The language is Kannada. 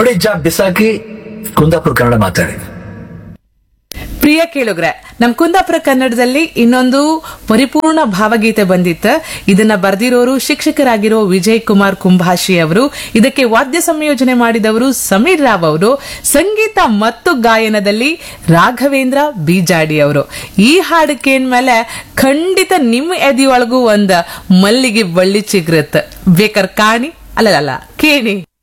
ಬುಗುಡಿ ಜಾಬ್ ಬಿಸಾಕಿ ಕುಂದಾಪುರ ಕನ್ನಡ ಮಾತಾಡಿ. ಪ್ರಿಯ ಕೇಳುಗ್ರೆ, ನಮ್ ಕುಂದಾಪುರ ಕನ್ನಡದಲ್ಲಿ ಇನ್ನೊಂದು ಪರಿಪೂರ್ಣ ಭಾವಗೀತೆ ಬಂದಿತ್ತು. ಇದನ್ನ ಬರ್ದಿರೋರು ಶಿಕ್ಷಕರಾಗಿರೋ ವಿಜಯ್ ಕುಮಾರ್ ಕುಂಭಾಷಿ ಅವರು. ಇದಕ್ಕೆ ವಾದ್ಯ ಸಂಯೋಜನೆ ಮಾಡಿದವರು ಸಮೀರ್ ರಾವ್ ಅವರು. ಸಂಗೀತ ಮತ್ತು ಗಾಯನದಲ್ಲಿ ರಾಘವೇಂದ್ರ ಬೀಜಾಡಿ ಅವರು. ಈ ಹಾಡು ಕೇಳ್ಮೇಲೆ ಖಂಡಿತ ನಿಮ್ಮ ಎದೆಯೊಳಗೂ ಒಂದ್ ಮಲ್ಲಿಗೆ ಬಳ್ಳಿ ಚಿಗ್ರತ್. ಬೇಕಾರ ಕಾಣಿ ಅಲ್ಲ ಕೇಳಿ.